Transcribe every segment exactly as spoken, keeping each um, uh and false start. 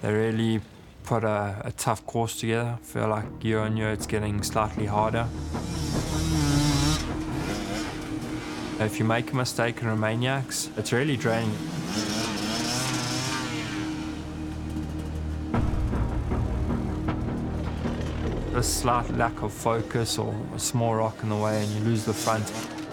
They really put a, a tough course together. I feel like year on year it's getting slightly harder. If you make a mistake in Romaniacs, it's really draining. A slight lack of focus or a small rock in the way and you lose the front.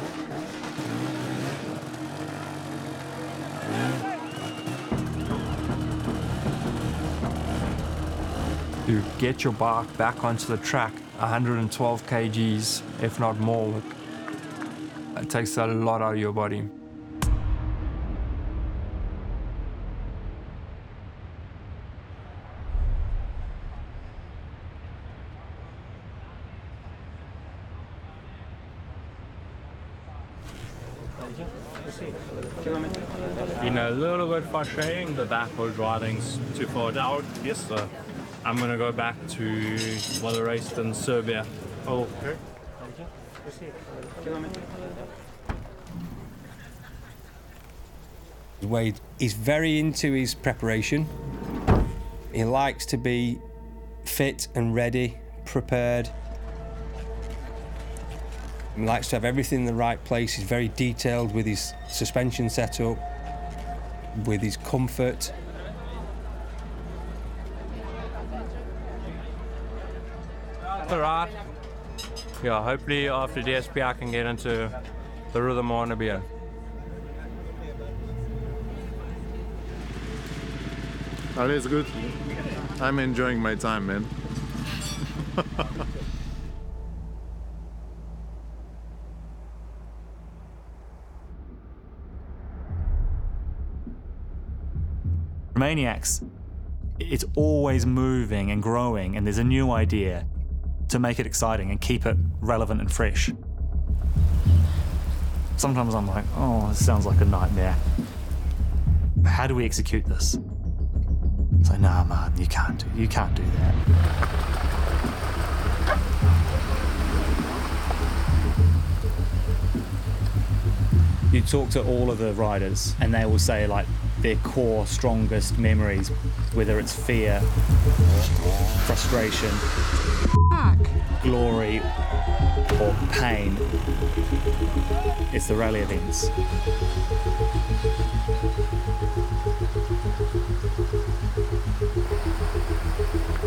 To get your bike back onto the track, one hundred twelve kilograms, if not more, it takes a lot out of your body. Been a little bit frustrating that that was riding's too far down. Yes, sir. I'm gonna go back to what I raced in Serbia. Oh, okay. Wade is very into his preparation. He likes to be fit and ready, prepared. He likes to have everything in the right place. He's very detailed with his suspension setup, with his comfort. All right. Yeah, hopefully after D S P I can get into the rhythm I want to be in. Oh, it's good. I'm enjoying my time, man. Romaniacs, it's always moving and growing, and there's a new idea to make it exciting and keep it relevant and fresh. Sometimes I'm like, oh, this sounds like a nightmare. How do we execute this? It's like, nah, man, you can't do, you can't do that. You talk to all of the riders, and they will say like their core, strongest memories, whether it's fear, frustration, glory, or pain. It's the rally events.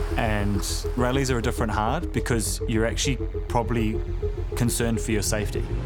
And rallies are a different hard because you're actually probably concerned for your safety.